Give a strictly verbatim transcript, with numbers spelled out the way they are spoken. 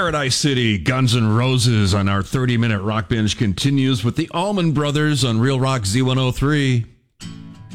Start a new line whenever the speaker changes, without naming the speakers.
Paradise City, Guns N' Roses on our thirty-minute rock binge continues with the Allman Brothers on Real Rock Z one oh three.